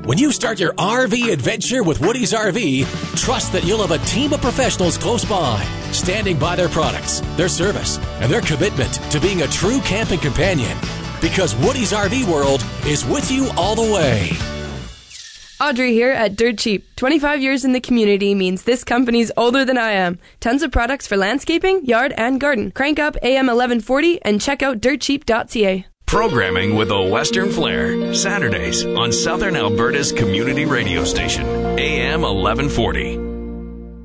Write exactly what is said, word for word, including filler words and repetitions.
When you start your R V adventure with Woody's R V, trust that you'll have a team of professionals close by, standing by their products, their service, and their commitment to being a true camping companion. Because Woody's R V World is with you all the way. Audrey here at Dirt Cheap. twenty-five years in the community means this company's older than I am. Tons of products for landscaping, yard, and garden. Crank up A M eleven forty and check out dirt cheap dot c a. Programming with a Western flair. Saturdays on Southern Alberta's community radio station, A M eleven forty.